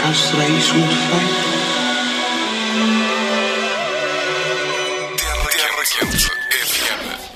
acaso será isso um defeito? Terra Quente FM.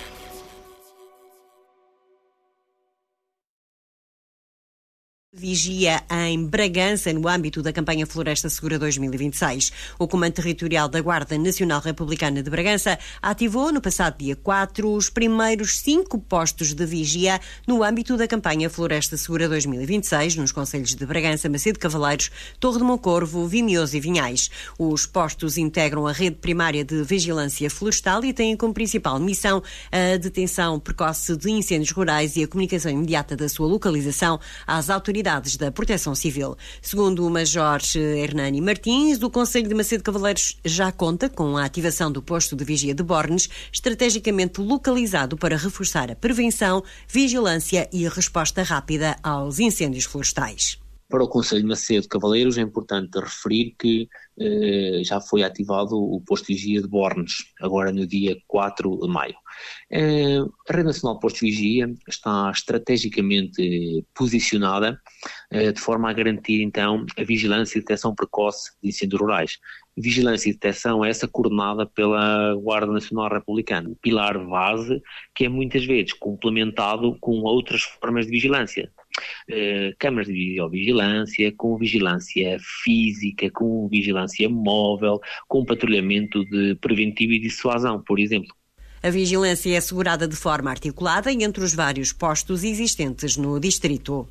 Vigia em Bragança, no âmbito da campanha Floresta Segura 2026. O Comando Territorial da Guarda Nacional Republicana de Bragança ativou no passado dia 4 os primeiros 5 postos de vigia no âmbito da campanha Floresta Segura 2026, nos concelhos de Bragança, Macedo Cavaleiros, Torre de Moncorvo, Vimioso e Vinhais. Os postos integram a rede primária de vigilância florestal e têm como principal missão a detenção precoce de incêndios rurais e a comunicação imediata da sua localização às autoridades da Proteção Civil. Segundo o Major Hernani Martins, o Concelho de Macedo Cavaleiros já conta com a ativação do posto de vigia de Bornes, estrategicamente localizado para reforçar a prevenção, vigilância e a resposta rápida aos incêndios florestais. Para o Concelho de Macedo Cavaleiros é importante referir que já foi ativado o posto de vigia de Bornes, agora no dia 4 de maio. A Rede Nacional de Postos de Vigia está estrategicamente posicionada de forma a garantir então a vigilância e detecção precoce de incêndios rurais. Vigilância e detecção essa coordenada pela Guarda Nacional Republicana, o pilar base que é muitas vezes complementado com outras formas de vigilância. Câmaras de videovigilância, com vigilância física, com vigilância móvel, com patrulhamento de preventivo e dissuasão, por exemplo. A vigilância é assegurada de forma articulada entre os vários postos existentes no distrito.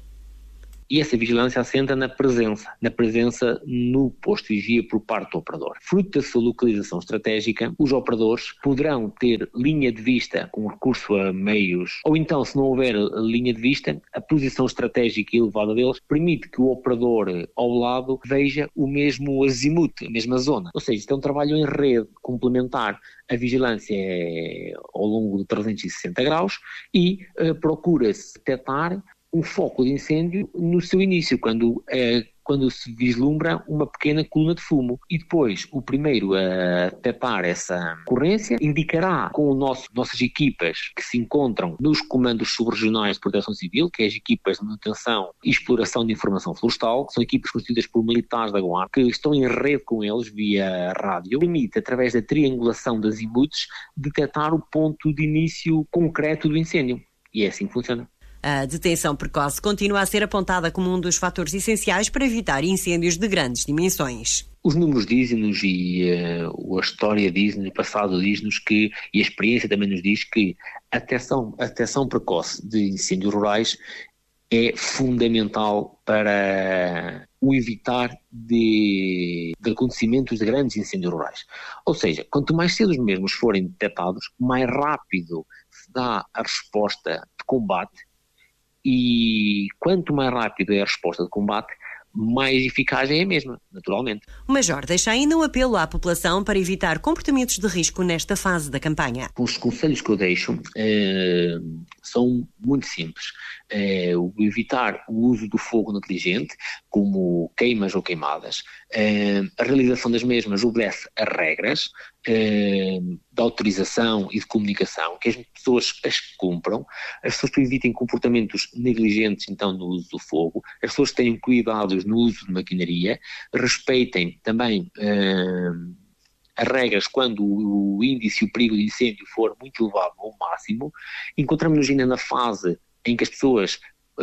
E essa vigilância assenta na presença no posto de vigia por parte do operador. Fruto da sua localização estratégica, os operadores poderão ter linha de vista com recurso a meios, ou então, se não houver linha de vista, a posição estratégica elevada deles permite que o operador ao lado veja o mesmo azimute, a mesma zona. Ou seja, isto é um trabalho em rede complementar. A vigilância é ao longo de 360 graus e procura-se detectar um foco de incêndio no seu início, quando se vislumbra uma pequena coluna de fumo. E depois, o primeiro a detectar essa ocorrência indicará com nossas equipas que se encontram nos comandos subregionais de proteção civil, que é as equipas de manutenção e exploração de informação florestal, que são equipas constituídas por militares da Guarda, que estão em rede com eles via rádio, permite, através da triangulação das imutes, detectar o ponto de início concreto do incêndio. E é assim que funciona. A detenção precoce continua a ser apontada como um dos fatores essenciais para evitar incêndios de grandes dimensões. Os números dizem-nos e a história diz-nos, o passado diz-nos que, e a experiência também nos diz que a detecção precoce de incêndios rurais é fundamental para o evitar de acontecimentos de grandes incêndios rurais. Ou seja, quanto mais cedo os mesmos forem detectados, mais rápido se dá a resposta de combate. E quanto mais rápido é a resposta de combate, mais eficaz é a mesma, naturalmente. O Major deixa ainda um apelo à população para evitar comportamentos de risco nesta fase da campanha. Os conselhos que eu deixo são muito simples. Evitar o uso do fogo negligente, como queimas ou queimadas. A realização das mesmas obedece a regras de autorização e de comunicação, que as pessoas as cumpram, as pessoas que evitem comportamentos negligentes então no uso do fogo, as pessoas que tenham cuidados no uso de maquinaria, respeitem também as regras quando o índice e o perigo de incêndio for muito elevado ao máximo. Encontramos-nos ainda na fase em que as pessoas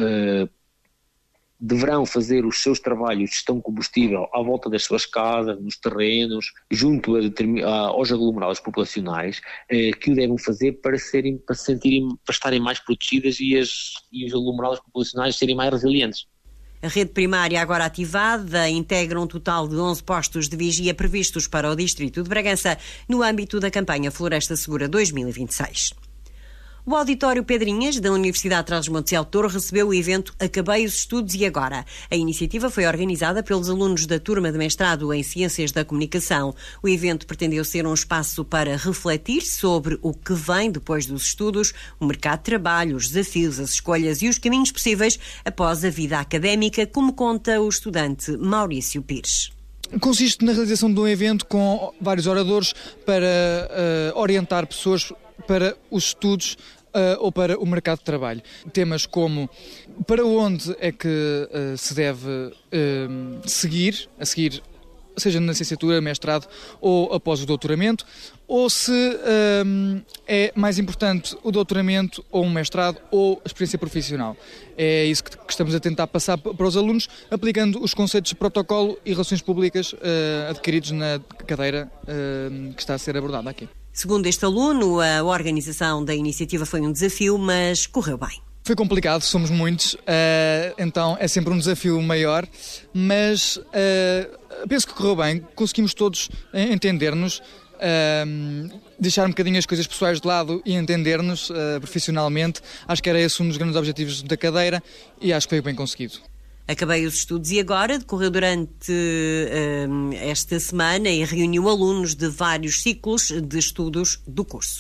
deverão fazer os seus trabalhos de gestão de combustível à volta das suas casas, nos terrenos, junto aos aglomerados populacionais, que o devem fazer para estarem mais protegidas e os aglomerados populacionais serem mais resilientes. A rede primária agora ativada integra um total de 11 postos de vigia previstos para o distrito de Bragança no âmbito da campanha Floresta Segura 2026. O Auditório Pedrinhas, da Universidade Trás-os-Montes e Alto Douro, recebeu o evento Acabei os Estudos e Agora. A iniciativa foi organizada pelos alunos da turma de mestrado em Ciências da Comunicação. O evento pretendeu ser um espaço para refletir sobre o que vem depois dos estudos, o mercado de trabalho, os desafios, as escolhas e os caminhos possíveis após a vida académica, como conta o estudante Maurício Pires. Consiste na realização de um evento com vários oradores para orientar pessoas para os estudos ou para o mercado de trabalho. Temas como para onde é que se deve seguir, seja na licenciatura, mestrado ou após o doutoramento, ou se é mais importante o doutoramento ou um mestrado ou a experiência profissional. É isso que estamos a tentar passar para os alunos, aplicando os conceitos de protocolo e relações públicas adquiridos na cadeira que está a ser abordada aqui. Segundo este aluno, a organização da iniciativa foi um desafio, mas correu bem. Foi complicado, somos muitos, então é sempre um desafio maior, mas penso que correu bem, conseguimos todos entender-nos, deixar um bocadinho as coisas pessoais de lado e entender-nos profissionalmente. Acho que era esse um dos grandes objetivos da cadeira e acho que foi bem conseguido. Acabei os estudos e agora decorreu durante esta semana e reuniu alunos de vários ciclos de estudos do curso.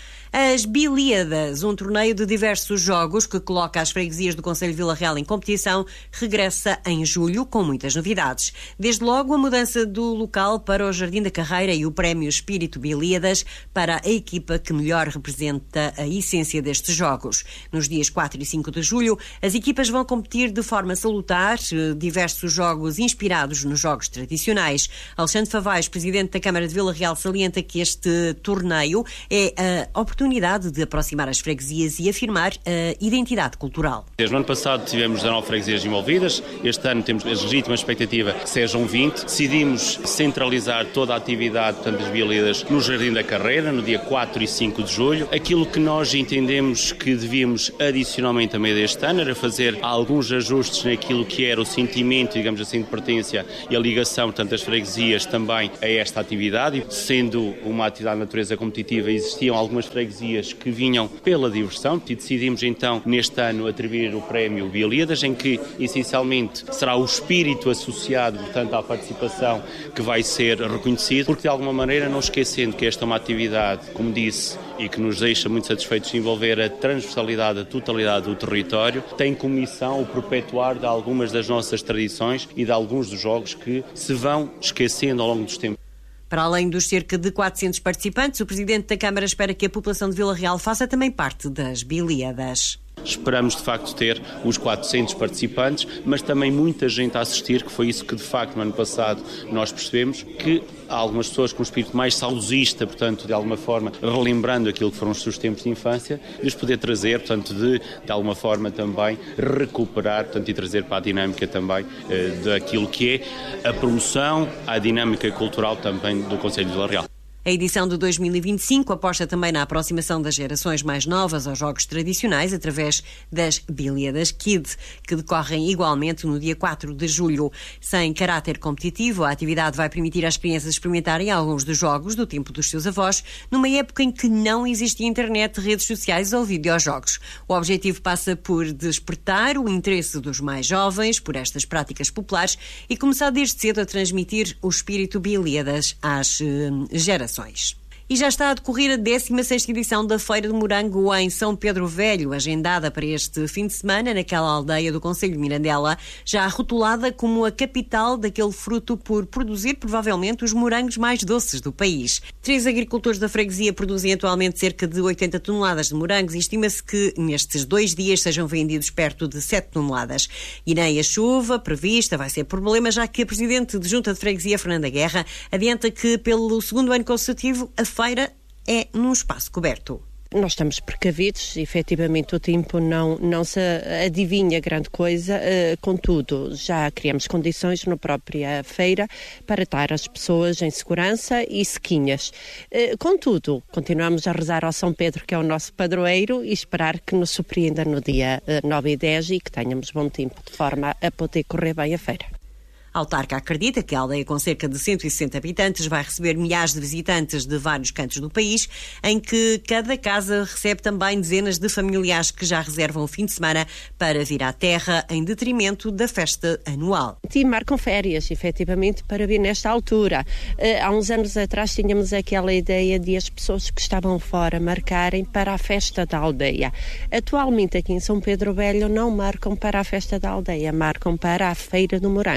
As Bilíadas, um torneio de diversos jogos que coloca as freguesias do Concelho de Vila Real em competição, regressa em julho com muitas novidades. Desde logo a mudança do local para o Jardim da Carreira e o prémio Espírito Bilíadas para a equipa que melhor representa a essência destes jogos. Nos dias 4 e 5 de julho, as equipas vão competir de forma salutar, diversos jogos inspirados nos jogos tradicionais. Alexandre Favais, presidente da Câmara de Vila Real, salienta que este torneio é a oportunidade de aproximar as freguesias e afirmar a identidade cultural. Desde o ano passado tivemos 19 freguesias envolvidas, este ano temos a legítima expectativa que sejam 20. Decidimos centralizar toda a atividade, portanto, das Bilíadas no Jardim da Carreira, no dia 4 e 5 de julho. Aquilo que nós entendemos que devíamos adicionalmente a meio deste ano era fazer alguns ajustes naquilo que era o sentimento, digamos assim, de pertença e a ligação, portanto, das freguesias também a esta atividade. Sendo uma atividade de natureza competitiva, existiam algumas freguesias que vinham pela diversão e decidimos então neste ano atribuir o prémio Bilíadas, em que essencialmente será o espírito associado, portanto, à participação que vai ser reconhecido, porque de alguma maneira não esquecendo que esta é uma atividade, como disse, e que nos deixa muito satisfeitos de envolver a transversalidade, a totalidade do território, tem como missão o perpetuar de algumas das nossas tradições e de alguns dos jogos que se vão esquecendo ao longo dos tempos. Para além dos cerca de 400 participantes, o Presidente da Câmara espera que a população de Vila Real faça também parte das Bilíadas. Esperamos, de facto, ter os 400 participantes, mas também muita gente a assistir, que foi isso que, de facto, no ano passado nós percebemos, que há algumas pessoas com um espírito mais saudosista, portanto, de alguma forma, relembrando aquilo que foram os seus tempos de infância, e os poder trazer, portanto, de alguma forma também recuperar, portanto, e trazer para a dinâmica também daquilo que é a promoção, a dinâmica cultural também do Concelho de Vila Real. A edição de 2025 aposta também na aproximação das gerações mais novas aos jogos tradicionais através das Bilíadas Kids, que decorrem igualmente no dia 4 de julho. Sem caráter competitivo, a atividade vai permitir às crianças experimentarem alguns dos jogos do tempo dos seus avós, numa época em que não existia internet, redes sociais ou videojogos. O objetivo passa por despertar o interesse dos mais jovens por estas práticas populares e começar desde cedo a transmitir o espírito Bilíadas às gerações. E já está a decorrer a 16ª edição da Feira de Morango em São Pedro Velho, agendada para este fim de semana naquela aldeia do Concelho de Mirandela, já rotulada como a capital daquele fruto por produzir provavelmente os morangos mais doces do país. 3 agricultores da freguesia produzem atualmente cerca de 80 toneladas de morangos e estima-se que nestes 2 dias sejam vendidos perto de 7 toneladas. E nem a chuva prevista vai ser problema, já que a Presidente de Junta de Freguesia, Fernanda Guerra, adianta que pelo 2º ano consecutivo a feira é num espaço coberto. Nós estamos precavidos, efetivamente o tempo não se adivinha grande coisa, contudo já criamos condições na própria feira para estar as pessoas em segurança e sequinhas. Contudo, continuamos a rezar ao São Pedro, que é o nosso padroeiro, e esperar que nos surpreenda no dia 9 e 10 e que tenhamos bom tempo, de forma a poder correr bem a feira. A autarca acredita que a aldeia com cerca de 160 habitantes vai receber milhares de visitantes de vários cantos do país, em que cada casa recebe também dezenas de familiares que já reservam o fim de semana para vir à terra em detrimento da festa anual. E marcam férias, efetivamente, para vir nesta altura. Há uns anos atrás tínhamos aquela ideia de as pessoas que estavam fora marcarem para a festa da aldeia. Atualmente aqui em São Pedro Velho não marcam para a festa da aldeia, marcam para a Feira do Morango.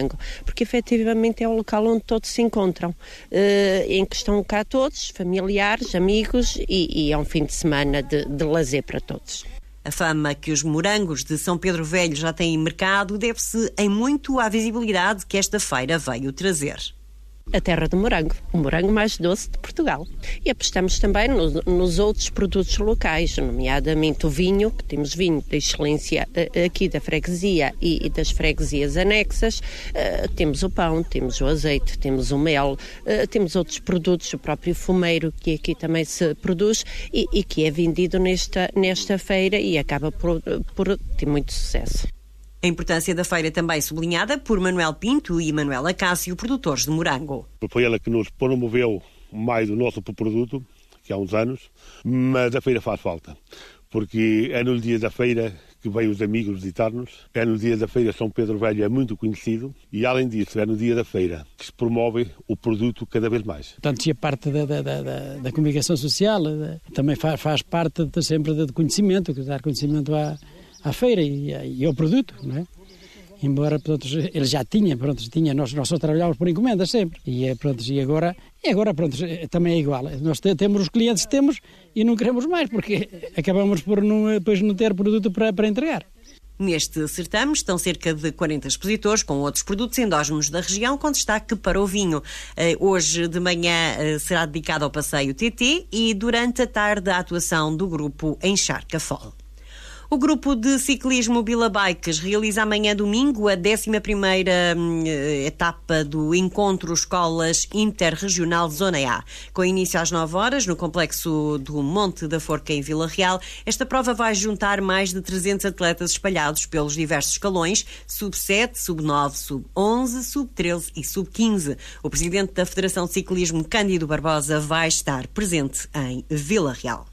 porque efetivamente é o local onde todos se encontram, em que estão cá todos, familiares, amigos, e é um fim de semana de lazer para todos. A fama que os morangos de São Pedro Velho já têm em mercado deve-se em muito à visibilidade que esta feira veio trazer. A terra do morango, o morango mais doce de Portugal. E apostamos também nos outros produtos locais, nomeadamente o vinho, que temos vinho de excelência aqui da freguesia e das freguesias anexas, temos o pão, temos o azeite, temos o mel, temos outros produtos, o próprio fumeiro, que aqui também se produz e que é vendido nesta feira e acaba por ter muito sucesso. A importância da feira também sublinhada por Manuel Pinto e Manuela Cássio, produtores de morango. Foi ela que nos promoveu mais o nosso produto, que há uns anos, mas a feira faz falta, porque é no dia da feira que vêm os amigos visitar-nos, é no dia da feira São Pedro Velho é muito conhecido e, além disso, é no dia da feira que se promove o produto cada vez mais. Portanto, a parte da comunicação social também faz parte sempre do conhecimento, dar conhecimento à feira e ao produto, não é? Embora, pronto, ele já tinha, nós só trabalhávamos por encomendas sempre. E agora, pronto, também é igual. Nós temos os clientes que temos e não queremos mais, porque acabamos por depois não ter produto para entregar. Neste certame estão cerca de 40 expositores com outros produtos endógenos da região, com destaque para o vinho. Hoje de manhã será dedicado ao passeio TT e durante a tarde a atuação do grupo Encharcafol. O grupo de ciclismo Bila Bikes realiza amanhã domingo a 11ª etapa do Encontro Escolas Interregional Zona A. Com início às 9 horas no complexo do Monte da Forca em Vila Real, esta prova vai juntar mais de 300 atletas espalhados pelos diversos escalões, sub-7, sub-9, sub-11, sub-13 e sub-15. O presidente da Federação de Ciclismo, Cândido Barbosa, vai estar presente em Vila Real.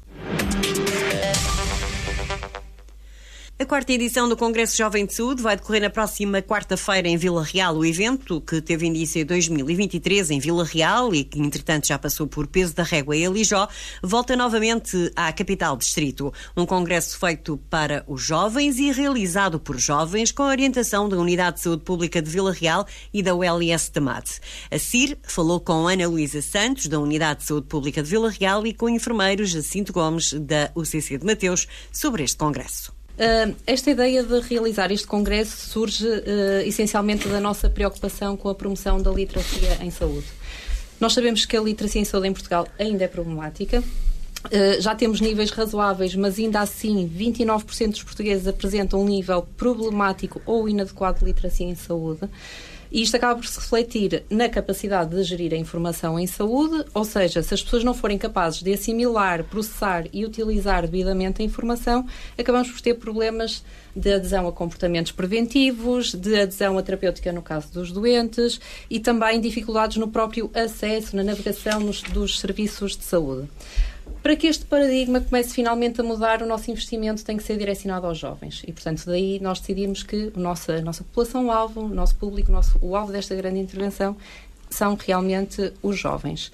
A 4ª edição do Congresso Jovem de Saúde vai decorrer na próxima quarta-feira em Vila Real. O evento, que teve início em 2023 em Vila Real e que, entretanto, já passou por Peso da Régua e Alijó, volta novamente à capital distrito. Um congresso feito para os jovens e realizado por jovens com a orientação da Unidade de Saúde Pública de Vila Real e da ULS de Mate. A CIR falou com Ana Luísa Santos, da Unidade de Saúde Pública de Vila Real, e com o enfermeiro Jacinto Gomes, da UCC de Mateus, sobre este congresso. Esta ideia de realizar este congresso surge essencialmente da nossa preocupação com a promoção da literacia em saúde. Nós sabemos que a literacia em saúde em Portugal ainda é problemática. Já temos níveis razoáveis, mas ainda assim 29% dos portugueses apresentam um nível problemático ou inadequado de literacia em saúde. E isto acaba por se refletir na capacidade de gerir a informação em saúde, ou seja, se as pessoas não forem capazes de assimilar, processar e utilizar devidamente a informação, acabamos por ter problemas de adesão a comportamentos preventivos, de adesão a terapêutica no caso dos doentes e também dificuldades no próprio acesso, na navegação dos serviços de saúde. Para que este paradigma comece finalmente a mudar, o nosso investimento tem que ser direcionado aos jovens. E, portanto, daí nós decidimos que a nossa população-alvo, o nosso público, o alvo desta grande intervenção são realmente os jovens.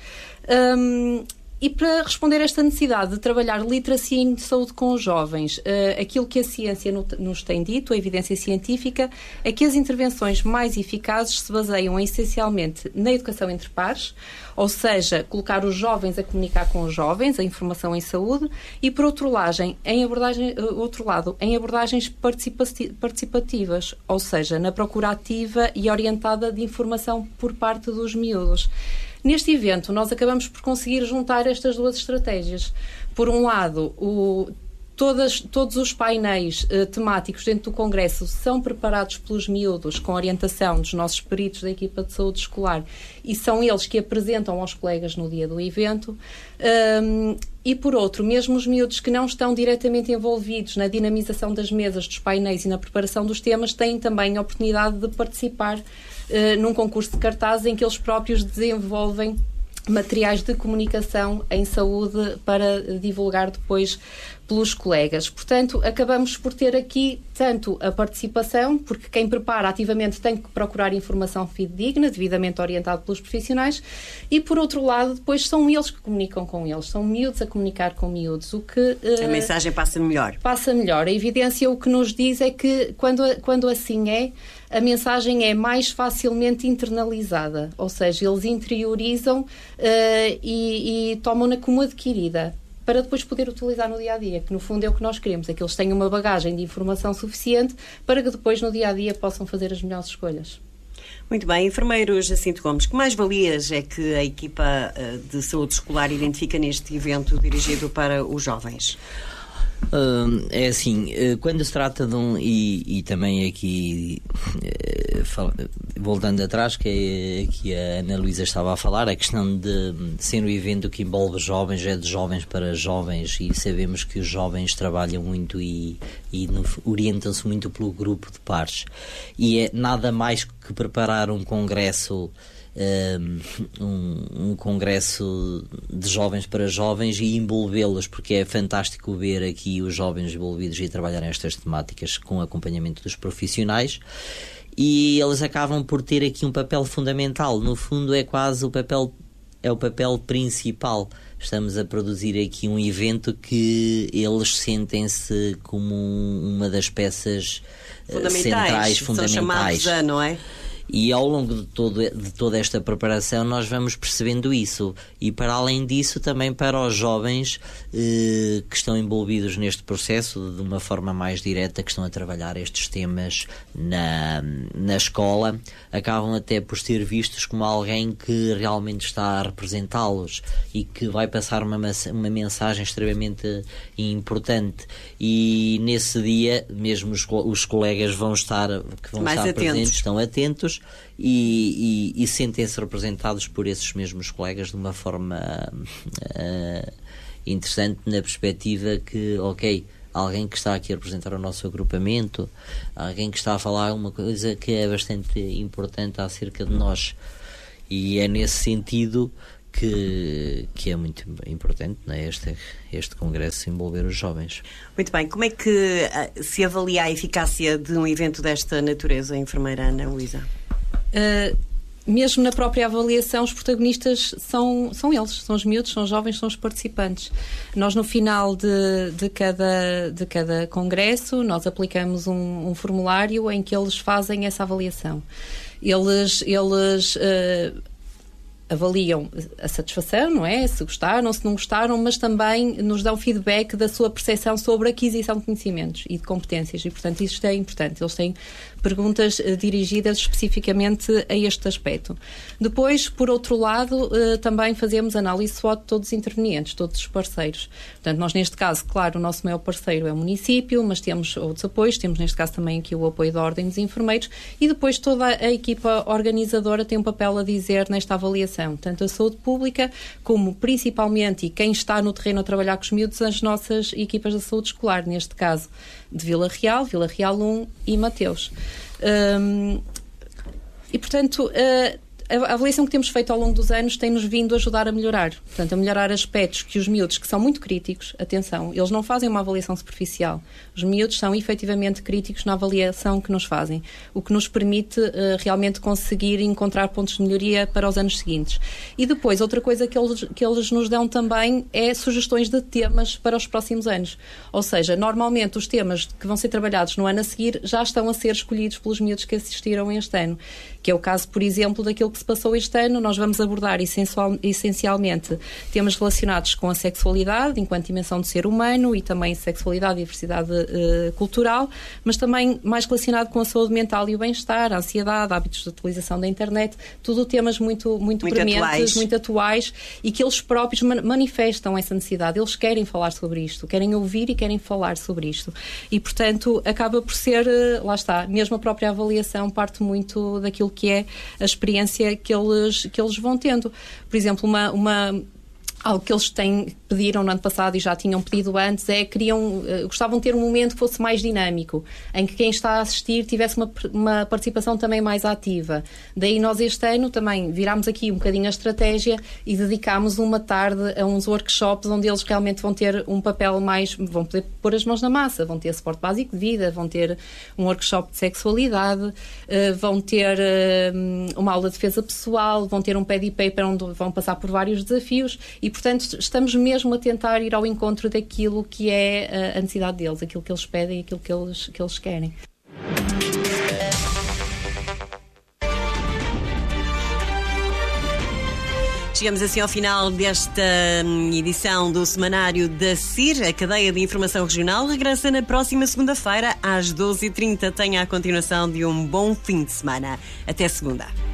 E para responder a esta necessidade de trabalhar literacia em saúde com os jovens, aquilo que a ciência nos tem dito, a evidência científica, é que as intervenções mais eficazes se baseiam essencialmente na educação entre pares, ou seja, colocar os jovens a comunicar com os jovens, a informação em saúde, e por outro lado, em abordagens participativas, ou seja, na procura ativa e orientada de informação por parte dos miúdos. Neste evento, nós acabamos por conseguir juntar estas duas estratégias. Por um lado, todos os painéis temáticos dentro do Congresso são preparados pelos miúdos com orientação dos nossos peritos da equipa de saúde escolar e são eles que apresentam aos colegas no dia do evento. E, por outro, mesmo os miúdos que não estão diretamente envolvidos na dinamização das mesas, dos painéis e na preparação dos temas, têm também a oportunidade de participar num concurso de cartazes em que eles próprios desenvolvem materiais de comunicação em saúde para divulgar depois pelos colegas. Portanto, acabamos por ter aqui tanto a participação, porque quem prepara ativamente tem que procurar informação fidedigna, devidamente orientado pelos profissionais, e por outro lado, depois são eles que comunicam com eles, são miúdos a comunicar com miúdos, o que... a mensagem passa melhor. Passa melhor. A evidência o que nos diz é que quando assim é, a mensagem é mais facilmente internalizada, ou seja, eles interiorizam e tomam-na como adquirida, para depois poder utilizar no dia-a-dia, que no fundo é o que nós queremos, é que eles tenham uma bagagem de informação suficiente para que depois no dia-a-dia possam fazer as melhores escolhas. Muito bem, enfermeiro Jacinto Gomes, que mais valias é que a equipa de saúde escolar identifica neste evento dirigido para os jovens? É assim, quando se trata de e também aqui voltando atrás, que a Ana Luísa estava a falar, a questão de ser um evento que envolve jovens, é de jovens para jovens, e sabemos que os jovens trabalham muito e orientam-se muito pelo grupo de pares, e é nada mais que preparar um congresso, um congresso de jovens para jovens e envolvê-los, porque é fantástico ver aqui os jovens envolvidos e trabalhar nestas temáticas com acompanhamento dos profissionais, e eles acabam por ter aqui um papel fundamental. No fundo é quase o papel principal. Estamos a produzir aqui um evento que eles sentem-se como uma das peças centrais, fundamentais. São chamados não é? E ao longo de toda esta preparação nós vamos percebendo isso, e para além disso também para os jovens que estão envolvidos neste processo de uma forma mais direta, que estão a trabalhar estes temas na escola, acabam até por ser vistos como alguém que realmente está a representá-los e que vai passar uma mensagem extremamente importante. E nesse dia mesmo os colegas vão estar presentes, estão atentos e sentem-se representados por esses mesmos colegas de uma forma interessante, na perspectiva que, alguém que está aqui a representar o nosso agrupamento, alguém que está a falar uma coisa que é bastante importante acerca de nós, e é nesse sentido que é muito importante, não é, este congresso envolver os jovens. Muito bem, como é que se avalia a eficácia de um evento desta natureza, enfermeira Ana Luísa? Mesmo na própria avaliação, os protagonistas são eles, são os miúdos, são os jovens, são os participantes. Nós, no final de cada congresso, nós aplicamos um formulário em que eles fazem essa avaliação. Eles avaliam a satisfação, não é? Se gostaram, se não gostaram, mas também nos dão feedback da sua percepção sobre a aquisição de conhecimentos e de competências, e, portanto, isto é importante. Eles têm perguntas dirigidas especificamente a este aspecto. Depois, por outro lado, também fazemos análise SWOT de todos os intervenientes, todos os parceiros. Portanto, nós neste caso, claro, o nosso maior parceiro é o município, mas temos outros apoios, temos neste caso também aqui o apoio da Ordem dos Enfermeiros, e depois toda a equipa organizadora tem um papel a dizer nesta avaliação, tanto a saúde pública como, principalmente, e quem está no terreno a trabalhar com os miúdos, as nossas equipas da saúde escolar, neste caso de Vila Real 1 e Mateus. E, portanto, a avaliação que temos feito ao longo dos anos tem-nos vindo a ajudar a melhorar. Portanto, a melhorar aspectos que os miúdos, que são muito críticos, atenção, eles não fazem uma avaliação superficial. Os miúdos são efetivamente críticos na avaliação que nos fazem, o que nos permite realmente conseguir encontrar pontos de melhoria para os anos seguintes. E depois, outra coisa que eles nos dão também é sugestões de temas para os próximos anos. Ou seja, normalmente os temas que vão ser trabalhados no ano a seguir já estão a ser escolhidos pelos miúdos que assistiram este ano, que é o caso, por exemplo, daquilo que se passou este ano. Nós vamos abordar essencialmente temas relacionados com a sexualidade enquanto dimensão do ser humano, e também sexualidade e diversidade cultural, mas também mais relacionado com a saúde mental e o bem-estar, a ansiedade, hábitos de utilização da internet, tudo temas muito prementes, muito atuais, e que eles próprios manifestam essa necessidade. Eles querem falar sobre isto, querem ouvir e querem falar sobre isto. E, portanto, acaba por ser, lá está, mesmo a própria avaliação parte muito daquilo que é a experiência que eles vão tendo. Por exemplo, algo que eles pediram no ano passado e já tinham pedido antes gostavam de ter um momento que fosse mais dinâmico, em que quem está a assistir tivesse uma participação também mais ativa. Daí nós este ano também virámos aqui um bocadinho a estratégia e dedicámos uma tarde a uns workshops onde eles realmente vão ter um papel mais, vão poder pôr as mãos na massa, vão ter suporte básico de vida, vão ter um workshop de sexualidade, vão ter uma aula de defesa pessoal, vão ter um pad paper onde vão passar por vários desafios. E, portanto, estamos mesmo a tentar ir ao encontro daquilo que é a necessidade deles, aquilo que eles pedem e aquilo que eles querem. Chegamos assim ao final desta edição do Semanário da CIR, a cadeia de informação regional. Regressa na próxima segunda-feira às 12h30. Tenha a continuação de um bom fim de semana. Até segunda.